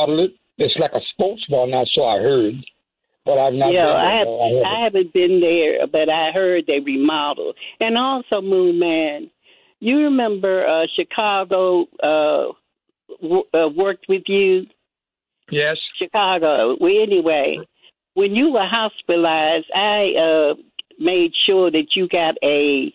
remodel it. It's like a sports bar now, so I heard. But I've not been there. I haven't been there, but I heard they remodeled. And also, Moon Man, you remember Chicago worked with you? Yes. Chicago. Well, anyway, when you were hospitalized, I made sure that you got a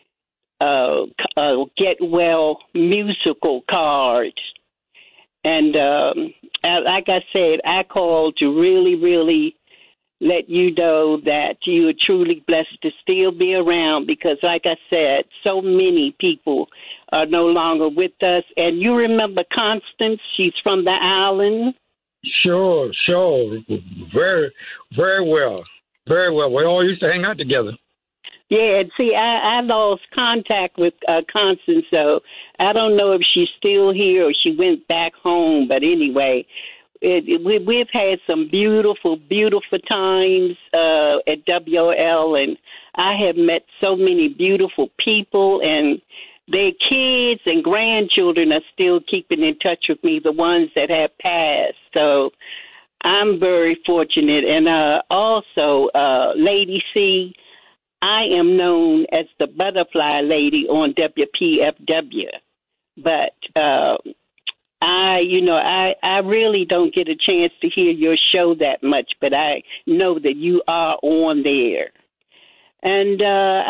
get well musical card. And like I said, I called to really, really let you know that you are truly blessed to still be around because, like I said, so many people are no longer with us. And you remember Constance? She's from the island. Sure. Very, very well. Very well. We all used to hang out together. Yeah, and see, I lost contact with Constance, so I don't know if she's still here or she went back home. But anyway, we've had some beautiful, beautiful times at WOL, and I have met so many beautiful people, and their kids and grandchildren are still keeping in touch with me, the ones that have passed. So I'm very fortunate. And also, Lady C, I am known as the Butterfly Lady on WPFW. But I really don't get a chance to hear your show that much, but I know that you are on there. And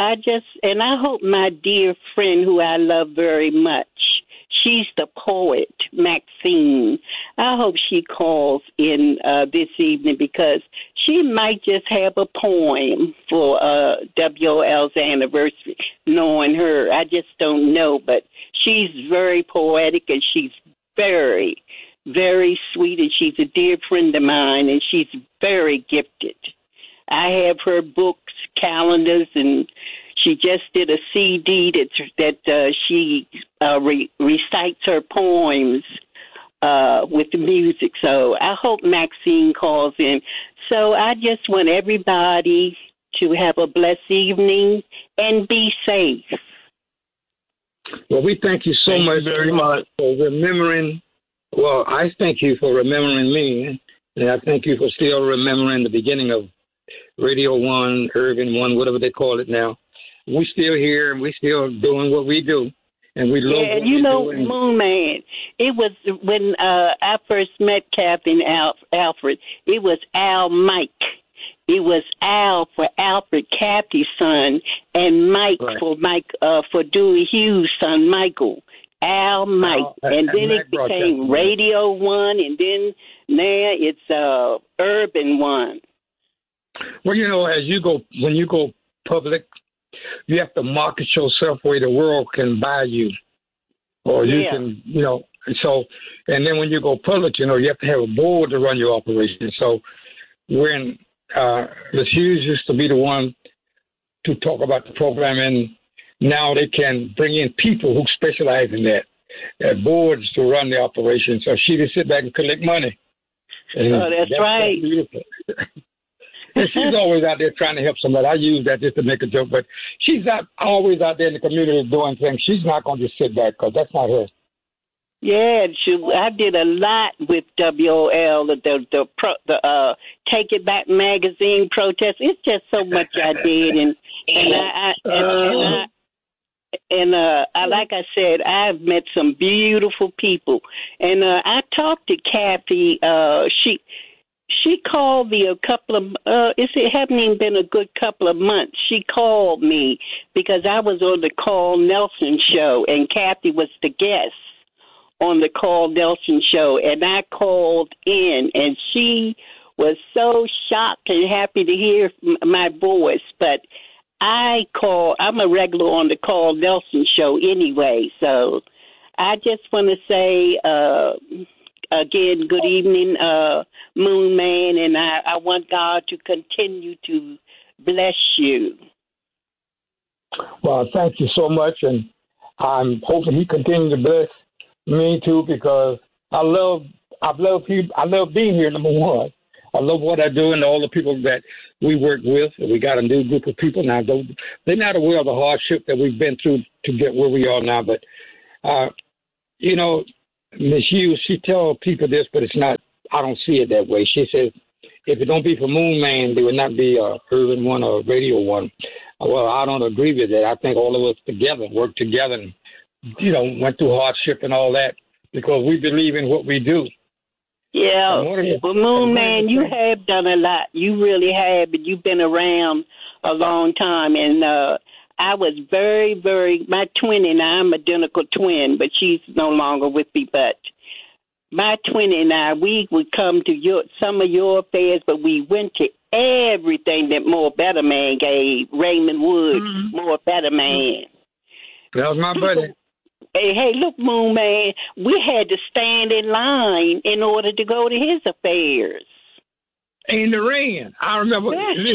I hope my dear friend who I love very much, she's the poet, Maxine. I hope she calls in this evening because she might just have a poem for WOL's anniversary, knowing her. I just don't know, but she's very poetic and she's very, very sweet, and she's a dear friend of mine, and she's very gifted. I have her books, calendars, and she just did a CD that she recites her poems with the music. So I hope Maxine calls in. So I just want everybody to have a blessed evening and be safe. Well, we thank you so much very much for remembering. Well, I thank you for remembering me, and I thank you for still remembering the beginning of Radio 1, Urban 1, whatever they call it now. We're still here, and we're still doing what we do, and we love what we do. Moon Man, it was when I first met Captain Alfred, it was Al Mike. It was Al for Alfred, Kathy's son, and Mike for Dewey Hughes' son, Michael. Al Mike. And then it became Radio 1, and then now it's Urban 1. Well, when you go public, you have to market yourself where the world can buy you. Or you can, so, and then when you go public, you have to have a board to run your operation. So when the Hughes used to be the one to talk about the program, and now they can bring in people who specialize in that, boards to run the operation. So she can sit back and collect money. And that's right. Beautiful. And she's always out there trying to help somebody. I use that just to make a joke, but she's not always out there in the community doing things. She's not going to just sit back because that's not her. Yeah, I did a lot with WOL, the Take It Back magazine protest. It's just so much I did, and like I said, I've met some beautiful people, and I talked to Kathy. She called me a couple of, it hadn't even been a good couple of months. She called me because I was on the Carl Nelson show, and Kathy was the guest on the Carl Nelson show, and I called in, and she was so shocked and happy to hear my voice. But I'm a regular on the Carl Nelson show anyway, so I just want to say, again, good evening, Moon Man, and I want God to continue to bless you. Well, thank you so much, and I'm hoping He continues to bless me too, because I love being here. Number one, I love what I do and all the people that we work with. We got a new group of people now. They're not aware of the hardship that we've been through to get where we are now, but Ms. Hughes, she tells people this, but it's not I don't see it that way. She says, if it don't be for Moon Man, there would not be a urban one or a radio one. Well, I don't agree with that. I think all of us together work together and, went through hardship and all that because we believe in what we do. Yeah. Well, Moon Man, you have done a lot. You really have, but you've been around a long time. And I was very, very, my twin and I'm identical twin, but she's no longer with me. But my twin and I, we would come to some of your affairs, but we went to everything that More Better Man gave. Raymond Wood, More Better Man. That was my buddy. Hey, look, Moon Man, we had to stand in line in order to go to his affairs. In the rain. I remember.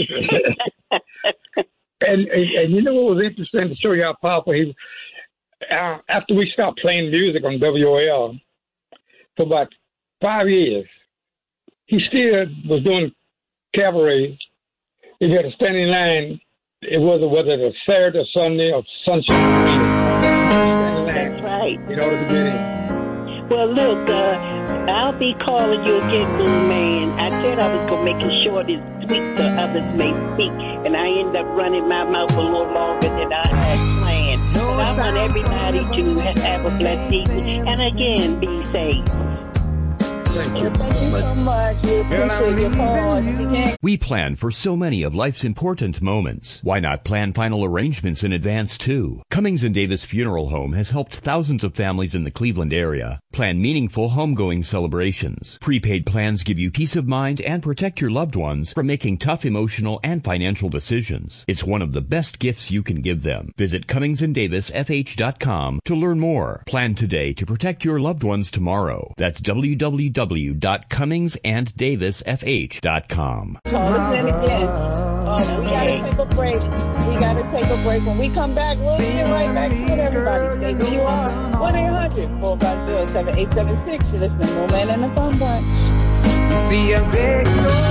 and you know what was interesting to show you how powerful he was? After we stopped playing music on WOL for about 5 years, he still was doing cabaret. He had to stand in line. It was whether it was Saturday or Sunday or Sunshine. That's right. In order to get in. Well, look, I'll be calling you again, Moon Man. I said I was going to make it short and sweet so others may speak, and I end up running my mouth a little longer than I had planned. But I want everybody to have a blessed evening, and again, be safe. Thank you. Thank you so much. We appreciate your call. We plan for so many of life's important moments. Why not plan final arrangements in advance, too? Cummings & Davis Funeral Home has helped thousands of families in the Cleveland area plan meaningful homegoing celebrations. Prepaid plans give you peace of mind and protect your loved ones from making tough emotional and financial decisions. It's one of the best gifts you can give them. Visit CummingsandDavisFH.com to learn more. Plan today to protect your loved ones tomorrow. That's www.CummingsandDavisFH.com. Call us in again. We gotta take a break. When we come back, we'll get right back to it, everybody. Stay where you are. 1-800-450-7876. You're listening to Moon Man and the Fun Bunch. You see a big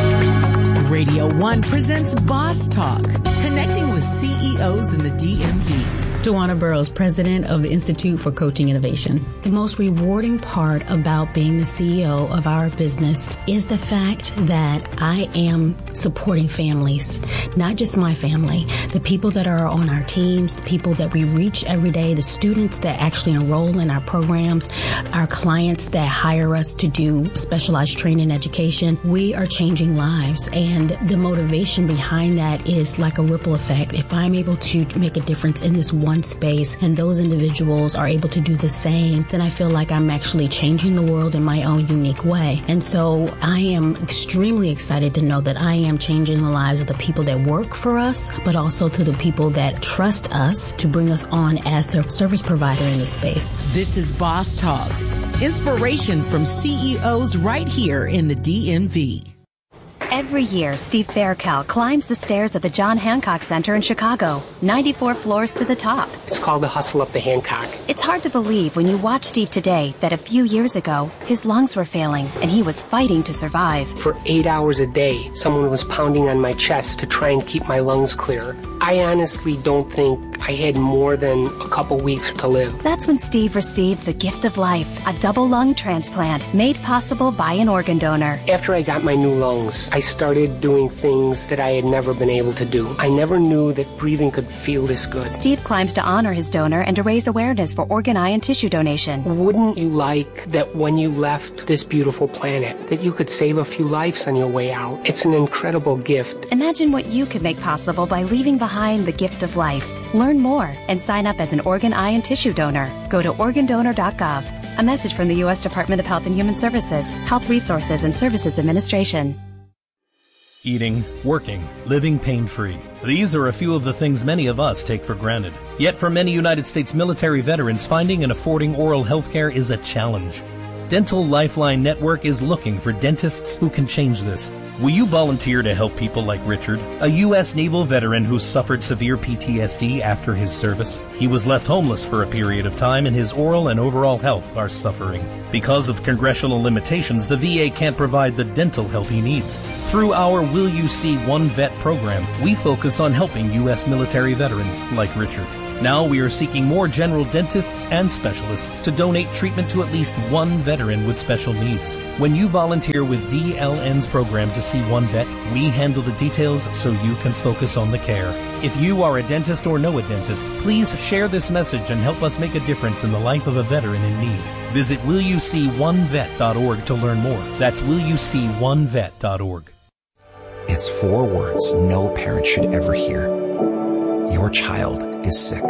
story. Radio 1 presents Boss Talk, connecting with CEOs in the DMV. Tawana Burrows, president of the Institute for Coaching Innovation. The most rewarding part about being the CEO of our business is the fact that I am supporting families, not just my family, the people that are on our teams, the people that we reach every day, the students that actually enroll in our programs, our clients that hire us to do specialized training and education. We are changing lives, and the motivation behind that is like a ripple effect. If I'm able to make a difference in this one space and those individuals are able to do the same, then I feel like I'm actually changing the world in my own unique way. And so I am extremely excited to know that I am changing the lives of the people that work for us, but also to the people that trust us to bring us on as their service provider in this space. This is Boss Talk. Inspiration from CEOs right here in the DMV. Every year, Steve Faircal climbs the stairs of the John Hancock Center in Chicago, 94 floors to the top. It's called the Hustle Up the Hancock. It's hard to believe when you watch Steve today that a few years ago, his lungs were failing and he was fighting to survive. For 8 hours a day, someone was pounding on my chest to try and keep my lungs clear. I honestly don't think I had more than a couple weeks to live. That's when Steve received the gift of life, a double lung transplant made possible by an organ donor. After I got my new lungs, I started doing things that I had never been able to do. I never knew that breathing could feel this good. Steve climbs to honor his donor and to raise awareness for organ, eye, and tissue donation. Wouldn't you like that when you left this beautiful planet, that you could save a few lives on your way out? It's an incredible gift. Imagine what you could make possible by leaving behind the gift of life. Learn more and sign up as an organ, eye, and tissue donor. Go to organdonor.gov. A message from the U.S. Department of Health and Human Services, Health Resources and Services Administration. Eating, working, living pain-free. These are a few of the things many of us take for granted. Yet for many United States military veterans, finding and affording oral health care is a challenge. Dental Lifeline Network is looking for dentists who can change this. Will you volunteer to help people like Richard, a U.S. naval veteran who suffered severe PTSD after his service? He was left homeless for a period of time, and his oral and overall health are suffering. Because of congressional limitations, the VA can't provide the dental help he needs. Through our Will You See One Vet program, we focus on helping U.S. military veterans like Richard. Now we are seeking more general dentists and specialists to donate treatment to at least one veteran with special needs. When you volunteer with DLN's program to see one vet, we handle the details so you can focus on the care. If you are a dentist or know a dentist, please share this message and help us make a difference in the life of a veteran in need. Visit willyouseeonevet.org to learn more. That's willyouseeonevet.org. It's 4 words no parent should ever hear. Your child is sick.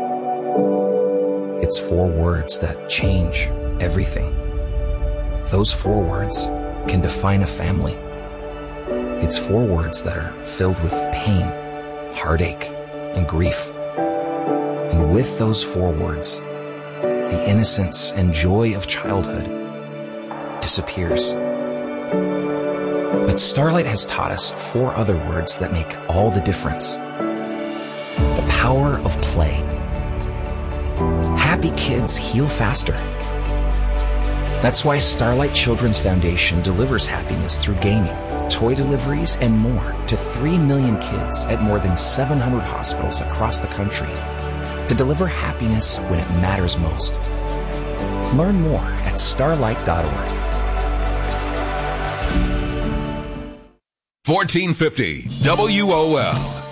It's 4 words that change everything. Those 4 words can define a family. It's 4 words that are filled with pain, heartache, and grief. And with those 4 words, the innocence and joy of childhood disappears. But Starlight has taught us 4 other words that make all the difference. The power of play. Happy kids heal faster. That's why Starlight Children's Foundation delivers happiness through gaming, toy deliveries, and more to 3 million kids at more than 700 hospitals across the country to deliver happiness when it matters most. Learn more at starlight.org. 1450 WOL.